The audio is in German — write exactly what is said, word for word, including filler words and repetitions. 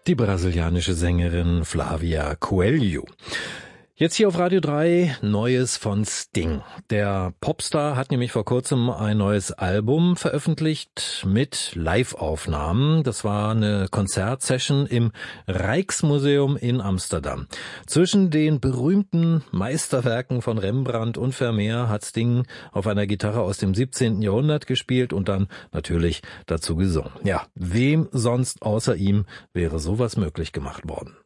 Die brasilianische Sängerin Flávia Coelho. Jetzt hier auf Radio drei Neues von Sting. Der Popstar hat nämlich vor kurzem ein neues Album veröffentlicht mit Live-Aufnahmen. Das war eine Konzertsession im Rijksmuseum in Amsterdam. Zwischen den berühmten Meisterwerken von Rembrandt und Vermeer hat Sting auf einer Gitarre aus dem siebzehnten Jahrhundert gespielt und dann natürlich dazu gesungen. Ja, wem sonst außer ihm wäre sowas möglich gemacht worden?